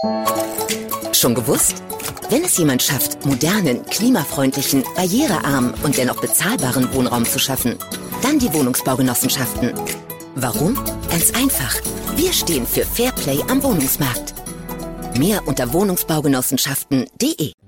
Schon gewusst? Wenn es jemand schafft, modernen, klimafreundlichen, barrierearmen und dennoch bezahlbaren Wohnraum zu schaffen, dann die Wohnungsbaugenossenschaften. Warum? Ganz einfach. Wir stehen für Fairplay am Wohnungsmarkt. Mehr unter wohnungsbaugenossenschaften.de